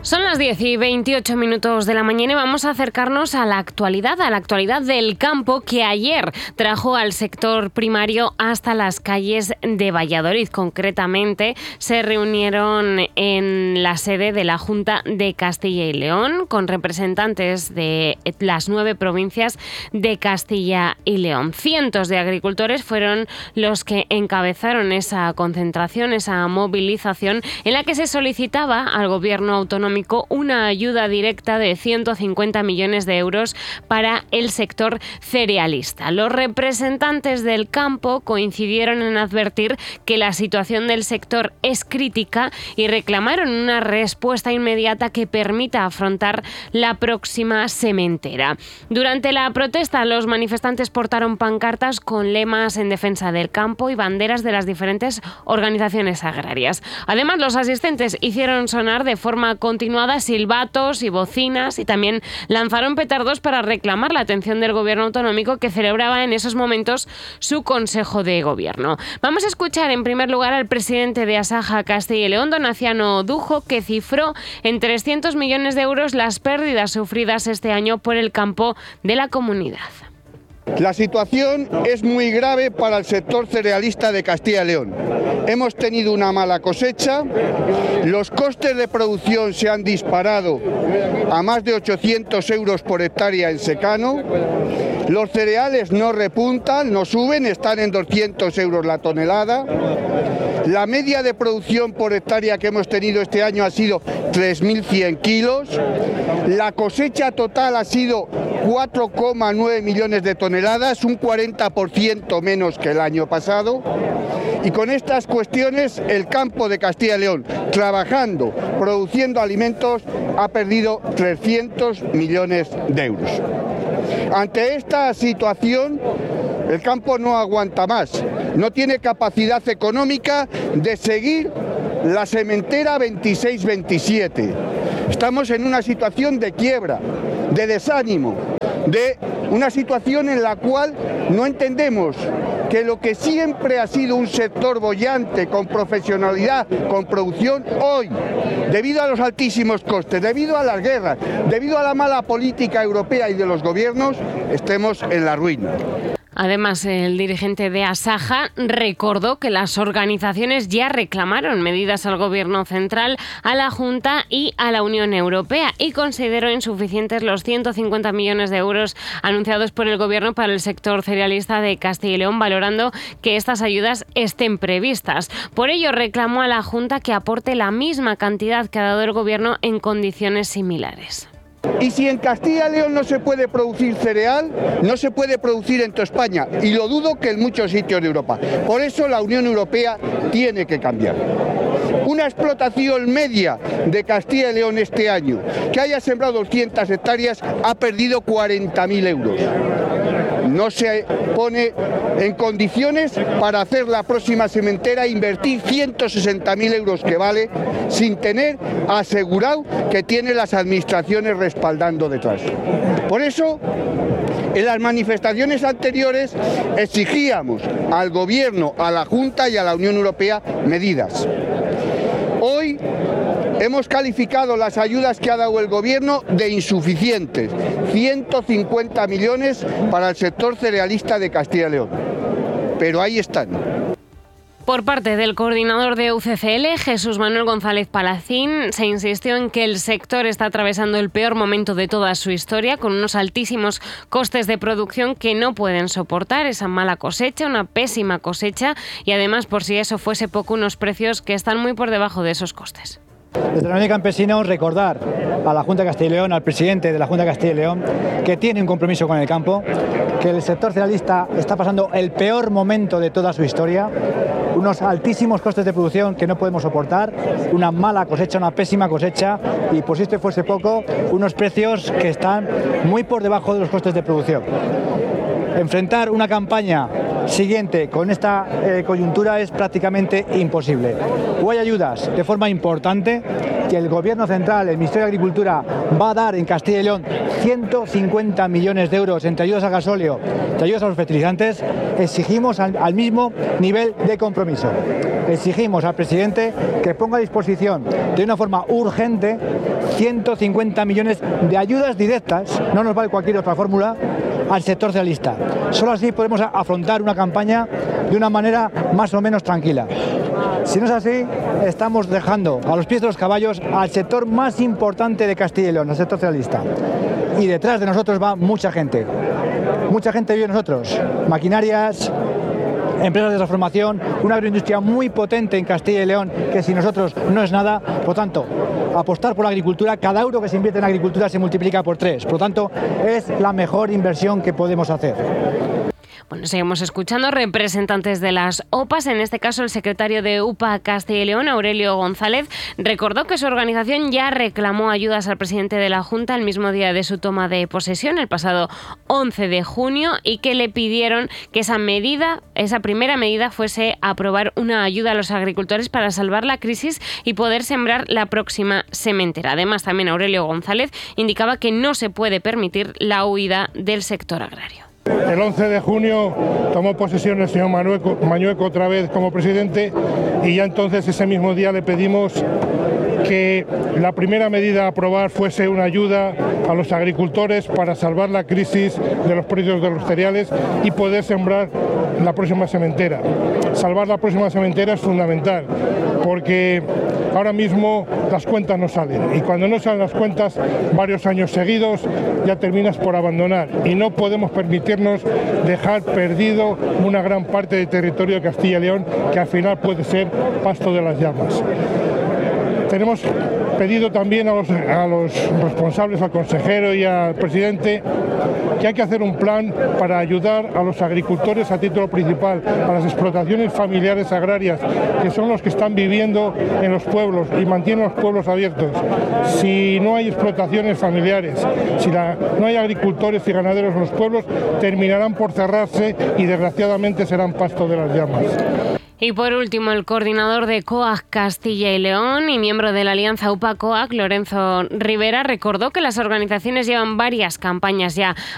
Son las 10:28 de la mañana y vamos a acercarnos a la actualidad del campo que ayer trajo al sector primario hasta las calles de Valladolid. Concretamente, se reunieron en la sede de la Junta de Castilla y León con representantes de las 9 provincias de Castilla y León. Cientos de agricultores fueron los que encabezaron esa concentración, esa movilización en la que se solicitaba al gobierno autonómico una ayuda directa de 150 millones de euros para el sector cerealista. Los representantes del campo coincidieron en advertir que la situación del sector es crítica y reclamaron una respuesta inmediata que permita afrontar la próxima sementera. Durante la protesta, los manifestantes portaron pancartas con lemas en defensa del campo y banderas de las diferentes organizaciones agrarias. Además, los asistentes hicieron sonar de forma continuada silbatos y bocinas y también lanzaron petardos para reclamar la atención del gobierno autonómico que celebraba en esos momentos su Consejo de Gobierno. Vamos a escuchar en primer lugar al presidente de Asaja Castilla y León, don Aciano Dujo, que cifró en 300 millones de euros las pérdidas sufridas este año por el campo de la comunidad. La situación es muy grave para el sector cerealista de Castilla y León. Hemos tenido una mala cosecha, los costes de producción se han disparado a más de 800 euros por hectárea en secano, los cereales no repuntan, no suben, están en 200 euros la tonelada. La media de producción por hectárea que hemos tenido este año ha sido 3.100 kilos. La cosecha total ha sido 4,9 millones de toneladas, un 40% menos que el año pasado. Y con estas cuestiones, el campo de Castilla y León, trabajando, produciendo alimentos, ha perdido 300 millones de euros. Ante esta situación, el campo no aguanta más, no tiene capacidad económica de seguir la sementera 26-27. Estamos en una situación de quiebra, de desánimo, de una situación en la cual no entendemos que lo que siempre ha sido un sector boyante, con profesionalidad, con producción, hoy, debido a los altísimos costes, debido a las guerras, debido a la mala política europea y de los gobiernos, estemos en la ruina. Además, el dirigente de Asaja recordó que las organizaciones ya reclamaron medidas al Gobierno central, a la Junta y a la Unión Europea y consideró insuficientes los 150 millones de euros anunciados por el Gobierno para el sector cerealista de Castilla y León, valorando que estas ayudas estén previstas. Por ello, reclamó a la Junta que aporte la misma cantidad que ha dado el Gobierno en condiciones similares. Y si en Castilla y León no se puede producir cereal, no se puede producir en toda España, y lo dudo que en muchos sitios de Europa. Por eso la Unión Europea tiene que cambiar. Una explotación media de Castilla y León este año, que haya sembrado 200 hectáreas, ha perdido 40.000 euros. No se pone en condiciones para hacer la próxima sementera e invertir 160.000 euros que vale, sin tener asegurado que tiene las administraciones respaldando detrás. Por eso, en las manifestaciones anteriores exigíamos al Gobierno, a la Junta y a la Unión Europea medidas. Hoy hemos calificado las ayudas que ha dado el Gobierno de insuficientes, 150 millones para el sector cerealista de Castilla y León. Pero ahí están. Por parte del coordinador de UCCL, Jesús Manuel González Palacín, se insistió en que el sector está atravesando el peor momento de toda su historia, con unos altísimos costes de producción que no pueden soportar esa mala cosecha, una pésima cosecha, y además, por si eso fuese poco, unos precios que están muy por debajo de esos costes. Desde la Unión de Campesinos, recordar a la Junta de Castilla y León, al presidente de la Junta de Castilla y León, que tiene un compromiso con el campo, que el sector cerealista está pasando el peor momento de toda su historia, unos altísimos costes de producción que no podemos soportar, una mala cosecha, una pésima cosecha y, por si esto fuese poco, unos precios que están muy por debajo de los costes de producción. Enfrentar una campaña siguiente con esta coyuntura es prácticamente imposible. O hay ayudas de forma importante que el Gobierno central, el Ministerio de Agricultura, va a dar en Castilla y León 150 millones de euros entre ayudas al gasóleo, entre ayudas a los fertilizantes. Exigimos al mismo nivel de compromiso. Exigimos al presidente que ponga a disposición de una forma urgente 150 millones de ayudas directas, no nos vale cualquier otra fórmula, al sector cerealista. Solo así podemos afrontar una campaña de una manera más o menos tranquila. Si no es así, estamos dejando a los pies de los caballos al sector más importante de Castilla y León, al sector cerealista. Y detrás de nosotros va mucha gente. Mucha gente vive nosotros. Maquinarias, empresas de transformación, una agroindustria muy potente en Castilla y León, que sin nosotros no es nada. Por tanto, apostar por la agricultura, cada euro que se invierte en agricultura se multiplica por 3. Por lo tanto, es la mejor inversión que podemos hacer. Bueno, seguimos escuchando representantes de las OPAs. En este caso, el secretario de UPA Castilla y León, Aurelio González, recordó que su organización ya reclamó ayudas al presidente de la Junta el mismo día de su toma de posesión, el pasado 11 de junio, y que le pidieron que esa primera medida fuese aprobar una ayuda a los agricultores para salvar la crisis y poder sembrar la próxima sementera. Además, también Aurelio González indicaba que no se puede permitir la huida del sector agrario. El 11 de junio tomó posesión el señor Mañueco otra vez como presidente y ya entonces ese mismo día le pedimos que la primera medida a aprobar fuese una ayuda a los agricultores para salvar la crisis de los precios de los cereales y poder sembrar la próxima sementera. Salvar la próxima sementera es fundamental porque ahora mismo las cuentas no salen y cuando no salen las cuentas varios años seguidos ya terminas por abandonar y no podemos permitirnos dejar perdido una gran parte del territorio de Castilla y León que al final puede ser pasto de las llamas. Tenemos pedido también a los responsables, al consejero y al presidente, que hay que hacer un plan para ayudar a los agricultores a título principal, a las explotaciones familiares agrarias, que son los que están viviendo en los pueblos y mantienen los pueblos abiertos. Si no hay explotaciones familiares, si no hay agricultores y ganaderos en los pueblos, terminarán por cerrarse y desgraciadamente serán pasto de las llamas. Y por último, el coordinador de COAG Castilla y León y miembro de la alianza UPA-COAG, Lorenzo Rivera, recordó que las organizaciones llevan varias campañas ya